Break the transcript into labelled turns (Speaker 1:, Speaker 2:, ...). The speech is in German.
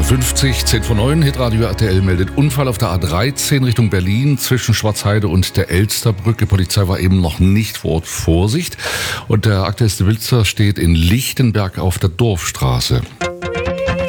Speaker 1: 8:50, 10 vor 9, Hitradio RTL meldet Unfall auf der A13 Richtung Berlin zwischen Schwarzheide und der Elsterbrücke. Polizei war eben noch nicht vor Ort. Vorsicht. Und der aktuellste Blitzer steht in Lichtenberg auf der Dorfstraße.